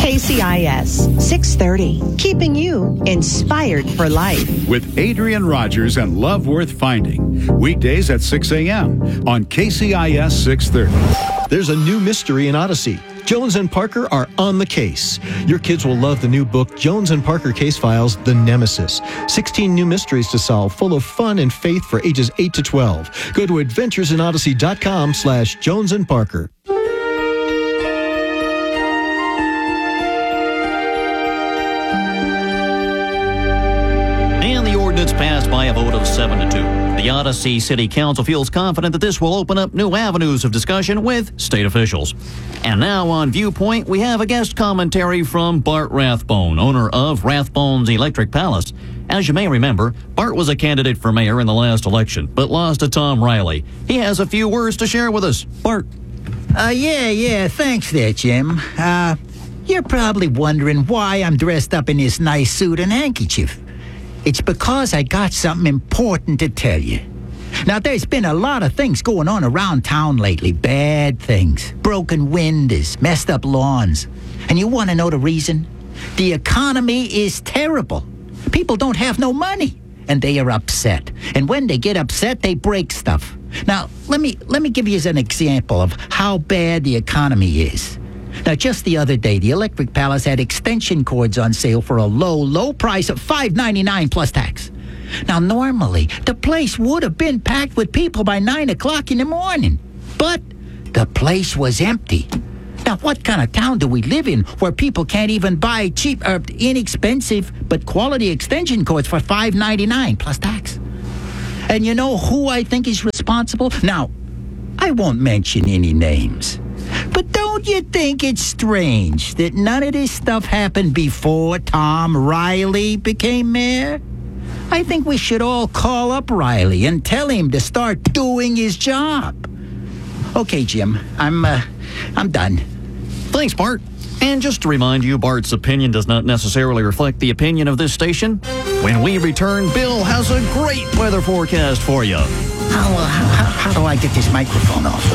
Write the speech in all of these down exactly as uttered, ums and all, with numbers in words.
K C I S six thirty, keeping you inspired for life. With Adrian Rogers and Love Worth Finding. Weekdays at six a.m. on K C I S six thirty. There's a new mystery in Odyssey. Jones and Parker are on the case. Your kids will love the new book, Jones and Parker Case Files, The Nemesis. sixteen new mysteries to solve, full of fun and faith for ages eight to twelve. Go to adventuresinodyssey.com slash Jones and Parker. And the ordinance passed by a vote of seven to two. The Odyssey City Council feels confident that this will open up new avenues of discussion with state officials. And now on Viewpoint, we have a guest commentary from Bart Rathbone, owner of Rathbone's Electric Palace. As you may remember, Bart was a candidate for mayor in the last election, but lost to Tom Riley. He has a few words to share with us. Bart. Uh, yeah, yeah, thanks there, Jim. Uh, you're probably wondering why I'm dressed up in this nice suit and handkerchief. It's because I got something important to tell you. Now, there's been a lot of things going on around town lately. Bad things. Broken windows, messed up lawns. And you want to know the reason? The economy is terrible. People don't have no money, and they are upset. And when they get upset, they break stuff. Now, let me let me give you an example of how bad the economy is. Now, just the other day, the Electric Palace had extension cords on sale for a low, low price of five ninety-nine plus tax. Now, normally, the place would have been packed with people by nine o'clock in the morning. But the place was empty. Now, what kind of town do we live in where people can't even buy cheap or inexpensive but quality extension cords for five ninety-nine plus tax? And you know who I think is responsible? Now, I won't mention any names. But don't you think it's strange that none of this stuff happened before Tom Riley became mayor? I think we should all call up Riley and tell him to start doing his job. Okay, Jim, I'm, uh, I'm done. Thanks, Bart. And just to remind you, Bart's opinion does not necessarily reflect the opinion of this station. When we return, Bill has a great weather forecast for you. How, uh, how, how do I get this microphone off?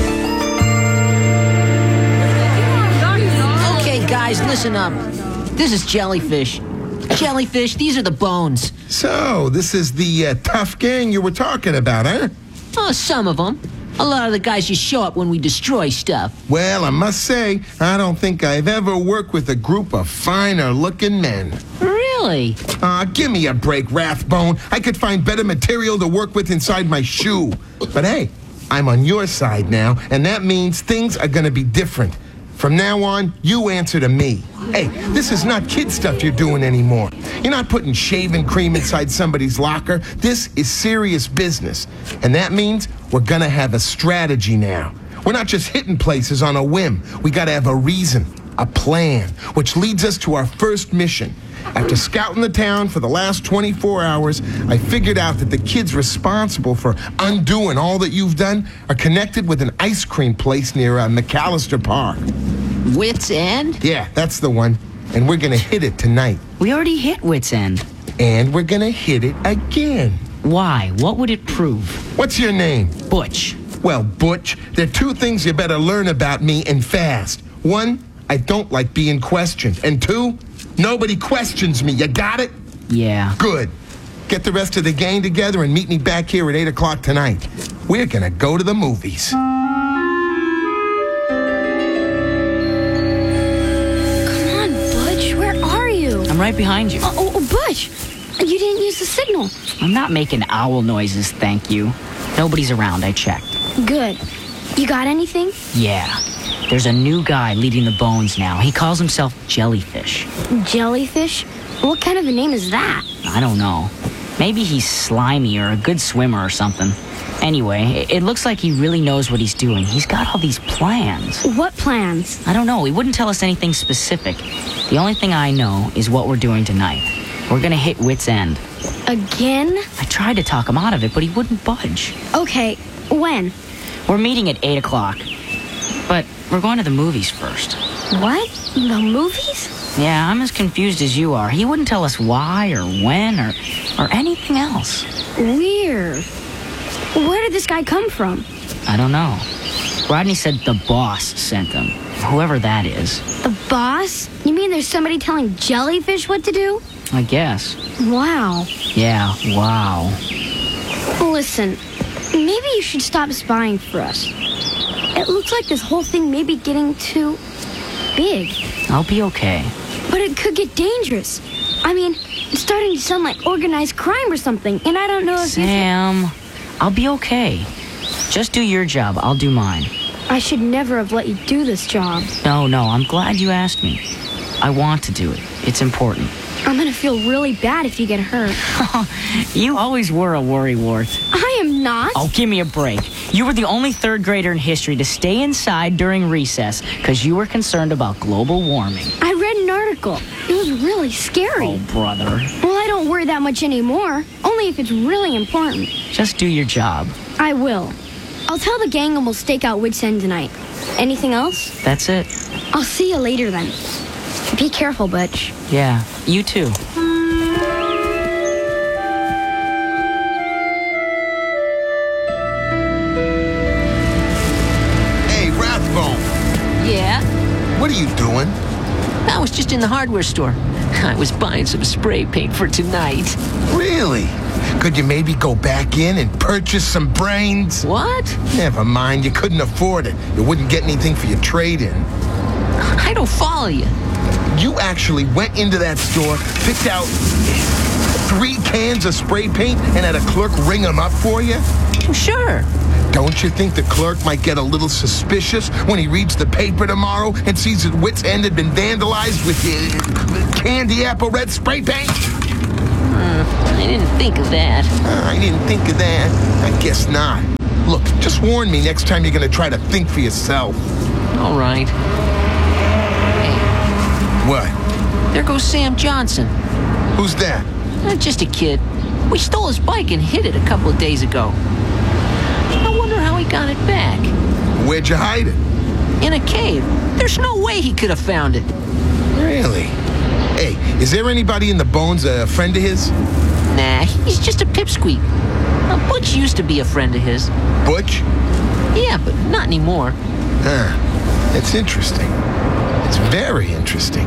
Okay, guys, listen up. This is Jellyfish. Jellyfish, these are the bones. So, this is the uh, tough gang you were talking about, huh? Oh, some of them. A lot of the guys just show up when we destroy stuff. Well, I must say, I don't think I've ever worked with a group of finer-looking men. Really? Aw, uh, give me a break, Rathbone. I could find better material to work with inside my shoe. But hey, I'm on your side now, and that means things are gonna be different. From now on, you answer to me. Hey, this is not kid stuff you're doing anymore. You're not putting shaving cream inside somebody's locker. This is serious business. And that means we're gonna have a strategy now. We're not just hitting places on a whim. We gotta have a reason, a plan, which leads us to our first mission. After scouting the town for the last twenty-four hours, I figured out that the kids responsible for undoing all that you've done are connected with an ice cream place near uh, McAllister Park. Wits End? Yeah, that's the one. And we're gonna hit it tonight. We already hit Wits End. And we're gonna hit it again. Why? What would it prove? What's your name? Butch. Well, Butch, there are two things you better learn about me and fast. One, I don't like being questioned. And two, nobody questions me. You got it? Yeah. Good. Get the rest of the gang together and meet me back here at eight o'clock tonight. We're gonna go to the movies. I'm right behind you. Oh, oh, Butch! You didn't use the signal. I'm not making owl noises, thank you. Nobody's around, I checked. Good. You got anything? Yeah. There's a new guy leading the Bones now. He calls himself Jellyfish. Jellyfish? What kind of a name is that? I don't know. Maybe he's slimy or a good swimmer or something. Anyway, it looks like he really knows what he's doing. He's got all these plans. What plans? I don't know. He wouldn't tell us anything specific. The only thing I know is what we're doing tonight. We're gonna hit Wits End. Again? I tried to talk him out of it, but he wouldn't budge. Okay, when? We're meeting at eight o'clock. But we're going to the movies first. What? The movies? Yeah, I'm as confused as you are. He wouldn't tell us why or when or, or anything else. Weird. Where did this guy come from? I don't know. Rodney said the boss sent him. whoever that is. The boss? You mean there's somebody telling Jellyfish what to do? I guess. Wow. Yeah, wow. Listen, maybe you should stop spying for us. It looks like this whole thing may be getting too big. I'll be okay. But it could get dangerous. I mean, it's starting to sound like organized crime or something, and I don't know if you... Sam, I'll be okay. Just do your job. I'll do mine. I should never have let you do this job. No, no, I'm glad you asked me. I want to do it. It's important. I'm gonna feel really bad if you get hurt. You always were a worrywart. I am not. Oh, give me a break. You were the only third grader in history to stay inside during recess because you were concerned about global warming. I read an article. It was really scary. Oh, brother. Well, I don't worry that much anymore. Only if it's really important. Just do your job. I will. I'll tell the gang and we'll stake out Wits End tonight. Anything else? That's it. I'll see you later then. Be careful, Butch. Yeah, you too. Hey, Rathbone, Yeah? what are you doing? I was just in the hardware store. I was buying some spray paint for tonight. Really? Could you maybe go back in and purchase some brains? What? Never mind, you couldn't afford it. You wouldn't get anything for your trade-in. I don't follow you. You actually went into that store, picked out three cans of spray paint, and had a clerk ring them up for you? Sure. Don't you think the clerk might get a little suspicious when he reads the paper tomorrow and sees that Wits End had been vandalized with uh, candy apple red spray paint? Uh, I didn't think of that. Uh, I didn't think of that. I guess not. Look, just warn me next time you're going to try to think for yourself. All right. What? There goes Sam Johnson. Who's that? Uh, just a kid. We stole his bike and hid it a couple of days ago. I wonder how he got it back. Where'd you hide it? In a cave. There's no way he could have found it. Really? Hey, is there anybody in the Bones a friend of his? Nah, he's just a pipsqueak. Uh, Butch used to be a friend of his. Butch? Yeah, but not anymore. Huh. That's interesting. It's very interesting.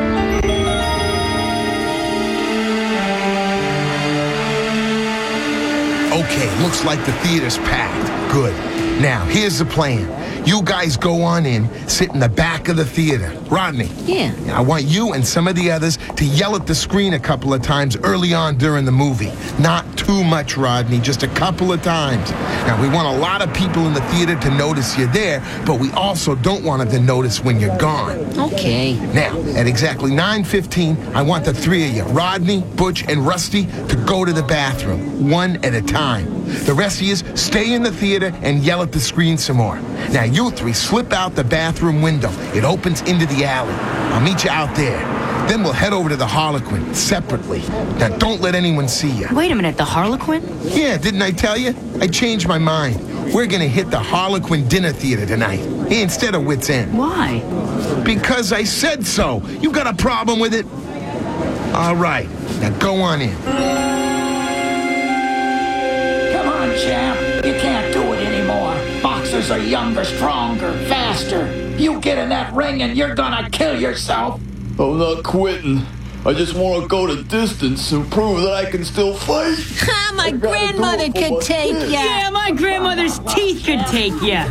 Okay, looks like the theater's packed. Good. Now, here's the plan. You guys go on in, sit in the back of the theater. Rodney. Yeah. I want you and some of the others to yell at the screen a couple of times early on during the movie. Not too much, Rodney, just a couple of times. Now, we want a lot of people in the theater to notice you're there, but we also don't want them to notice when you're gone. Okay. Now, at exactly nine fifteen, I want the three of you, Rodney, Butch, and Rusty, to go to the bathroom, one at a time. The rest of you stay in the theater and yell at the screen some more. Now, you three slip out the bathroom window. It opens into the alley. I'll meet you out there. Then we'll head over to the Harlequin separately. Now, don't let anyone see you. Wait a minute, the Harlequin? Yeah, didn't I tell you? I changed my mind. We're gonna hit the Harlequin Dinner Theater tonight, instead of Wits End. Why? Because I said so. You got a problem with it? All right, now go on in. Come on, champ. You can't do it anymore. Boxers are younger, stronger, faster. You get in that ring and you're gonna kill yourself. I'm not quitting. I just want to go the distance and prove that I can still fight. Ha! My grandmother could take ya. Yeah, my grandmother's teeth could take ya.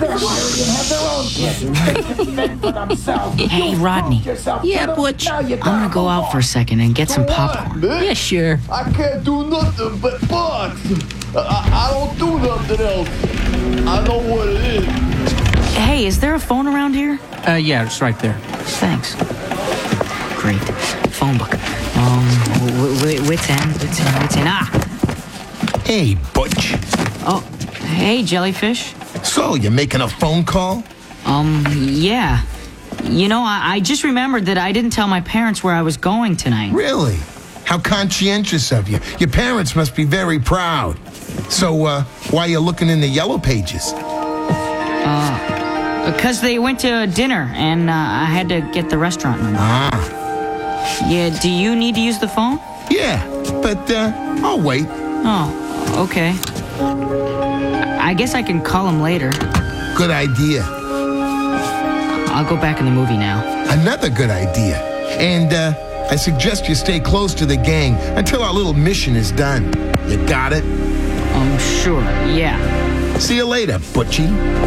Hey, Rodney. Yeah, Butch. I'm gonna go out for a second and get some popcorn. Yeah, sure. I can't do nothing but box. I, I don't do nothing else. I know what it is. Hey, is there a phone around here? Uh, yeah, it's right there. Thanks. Great. Phone book. Um, w- w- Wits End, Wits End, Wits End. Ah! Hey, Butch. Oh, hey, Jellyfish. So, you making a phone call? Um, yeah. You know, I, I just remembered that I didn't tell my parents where I was going tonight. Really? How conscientious of you. Your parents must be very proud. So, uh, why are you looking in the yellow pages? Uh, because they went to dinner, and uh, I had to get the restaurant number. Ah. Yeah, do you need to use the phone? Yeah, but, uh, I'll wait. Oh, okay. I guess I can call him later. Good idea. I'll go back in the movie now. Another good idea. And, uh, I suggest you stay close to the gang until our little mission is done. You got it? Um, sure, yeah. See you later, Butchie.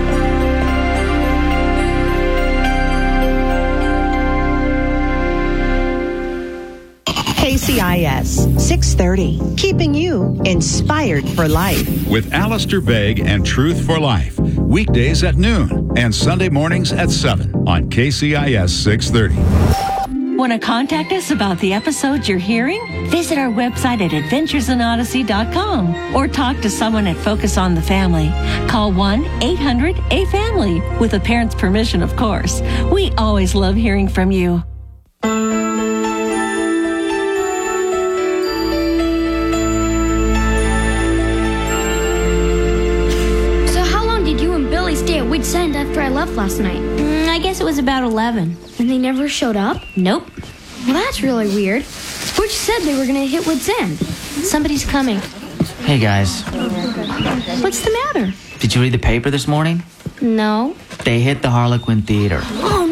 K C I S six thirty, keeping you inspired for life. With Alistair Begg and Truth for Life. Weekdays at noon and Sunday mornings at seven on K C I S six thirty. Want to contact us about the episodes you're hearing? Visit our website at adventures in odyssey dot com or talk to someone at Focus on the Family. Call one eight hundred A family with a parent's permission, of course. We always love hearing from you. Stay at Wits End after I left last night. Mm, I guess it was about eleven. And they never showed up? Nope. Well, that's really weird. Butch said they were going to hit Wits End. Somebody's coming. Hey, guys. What's the matter? Did you read the paper this morning? No. They hit the Harlequin Theater. Oh,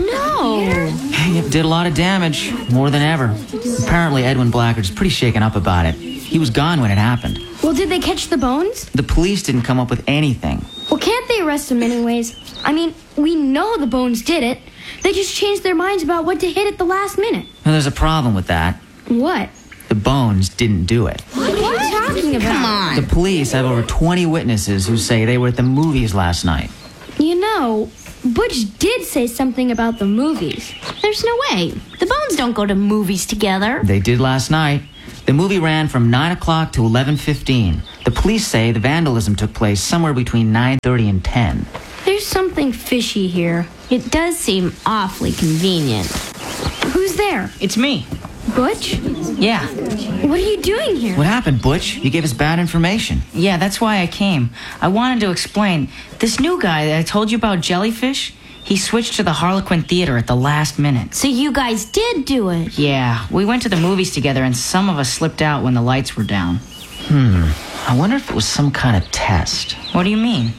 no. It did a lot of damage, more than ever. Apparently, Edwin Blackard's pretty shaken up about it. He was gone when it happened. Well, did they catch the bones? The police didn't come up with anything. Well, can't they arrest him anyways? I mean, we know the bones did it. They just changed their minds about what to hit at the last minute. Well, there's a problem with that. What? The bones didn't do it. What are you talking about? Come on. The police have over twenty witnesses who say they were at the movies last night. You know, Butch did say something about the movies. There's no way. The bones don't go to movies together. They did last night. The movie ran from nine o'clock to eleven fifteen. The police say the vandalism took place somewhere between nine thirty and ten. There's something fishy here. It does seem awfully convenient. Who's there? It's me. Butch? Yeah. What are you doing here? What happened, Butch? You gave us bad information. Yeah, that's why I came. I wanted to explain. This new guy that I told you about, Jellyfish, he switched to the Harlequin Theater at the last minute. So you guys did do it? Yeah, we went to the movies together and some of us slipped out when the lights were down. Hmm. I wonder if it was some kind of test. What do you mean?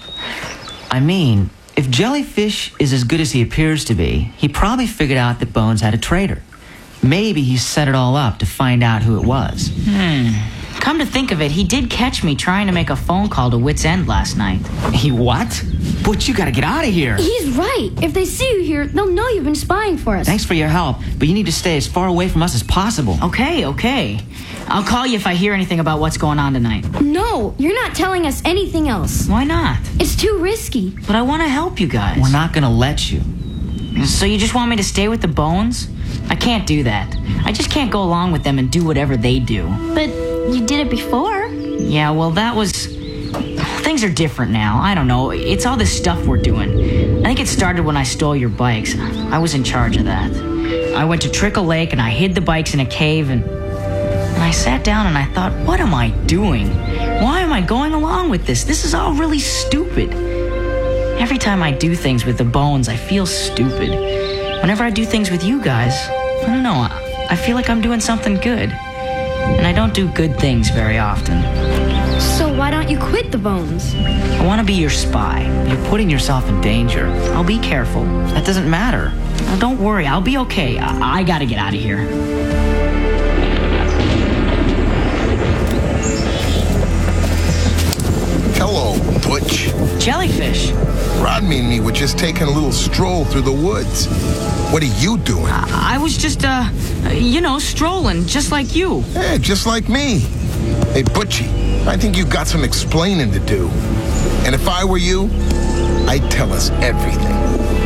I mean, if Jellyfish is as good as he appears to be, he probably figured out that Bones had a traitor. Maybe he set it all up to find out who it was. Hmm. Come to think of it, he did catch me trying to make a phone call to Wits End last night. He what? Butch, you gotta get out of here. He's right. If they see you here, they'll know you've been spying for us. Thanks for your help, but you need to stay as far away from us as possible. Okay, okay. I'll call you if I hear anything about what's going on tonight. No, you're not telling us anything else. Why not? It's too risky. But I want to help you guys. We're not gonna let you. So you just want me to stay with the Bones? I can't do that. I just can't go along with them and do whatever they do. But you did it before. Yeah, well, that was... Things are different now. I don't know. It's all this stuff we're doing. I think it started when I stole your bikes. I was in charge of that. I went to Trickle Lake and I hid the bikes in a cave and... And I sat down and I thought, what am I doing? Why am I going along with this? This is all really stupid. Every time I do things with the Bones, I feel stupid. Whenever I do things with you guys, I don't know, I, I feel like I'm doing something good. And I don't do good things very often. So why don't you quit the Bones? I want to be your spy. You're putting yourself in danger. I'll be careful. That doesn't matter. Now, don't worry, I'll be okay. I, I gotta get out of here. Hello, Butch. Jellyfish. Rodney and me were just taking a little stroll through the woods. What are you doing? I, I was just, uh, you know, strolling, just like you. Yeah, just like me. Hey, Butchie, I think you got some explaining to do. And if I were you, I'd tell us everything.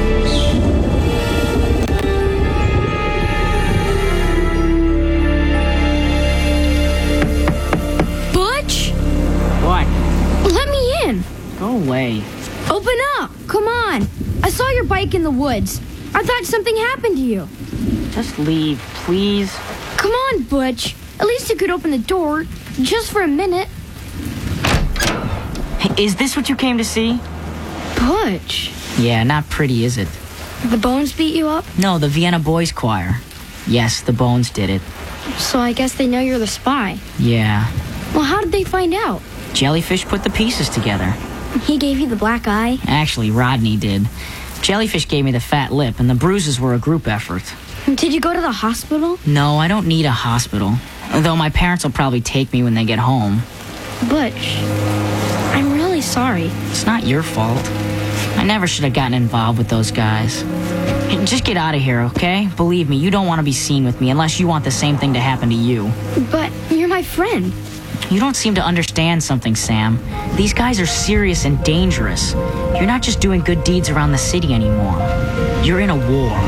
Butch? What? Let me in. Go away. Open up. Come on. I saw your bike in the woods. I thought something happened to you. Just leave, please. Come on, Butch. At least you could open the door, just for a minute. Hey, is this what you came to see? Butch. Yeah, not pretty, is it? The Bones beat you up? No, the Vienna Boys Choir. Yes, the Bones did it. So I guess they know you're the spy. Yeah. Well, how did they find out? Jellyfish put the pieces together. He gave you the black eye? Actually, Rodney did. Jellyfish gave me the fat lip, and the bruises were a group effort. Did you go to the hospital? No, I don't need a hospital. Though my parents will probably take me when they get home. Butch, I'm really sorry. It's not your fault. I never should have gotten involved with those guys. Just get out of here, okay? Believe me, you don't want to be seen with me unless you want the same thing to happen to you. But you're my friend. You don't seem to understand something, Sam. These guys are serious and dangerous. You're not just doing good deeds around the city anymore. You're in a war.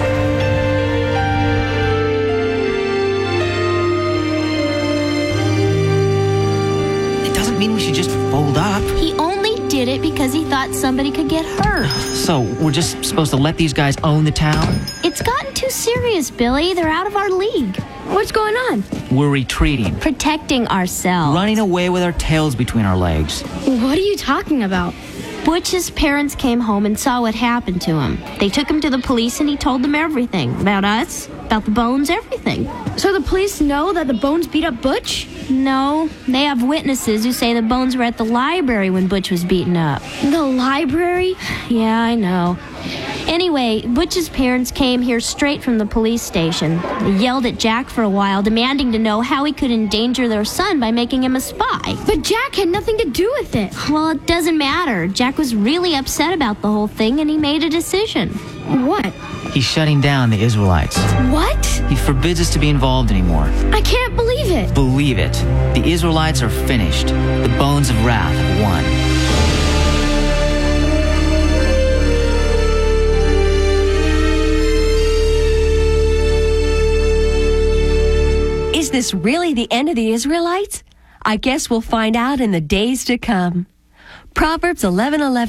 It doesn't mean we should just fold up. He only did it because he thought somebody could get hurt. So we're just supposed to let these guys own the town? It's gotten too serious, Billy. They're out of our league. What's going on? We're retreating. Protecting ourselves. Running away with our tails between our legs. What are you talking about? Butch's parents came home and saw what happened to him. They took him to the police and he told them everything. About us, about the Bones, everything. So the police know that the Bones beat up Butch? No, they have witnesses who say the Bones were at the library when Butch was beaten up. The library? Yeah, I know. Anyway, Butch's parents came here straight from the police station. They yelled at Jack for a while, demanding to know how he could endanger their son by making him a spy. But Jack had nothing to do with it. Well, it doesn't matter. Jack was really upset about the whole thing, and he made a decision. What? He's shutting down the Israelites. What? He forbids us to be involved anymore. I can't believe it. Believe it. The Israelites are finished. The Bones of Wrath have won. Is this really the end of the Israelites? I guess we'll find out in the days to come. Proverbs eleven eleven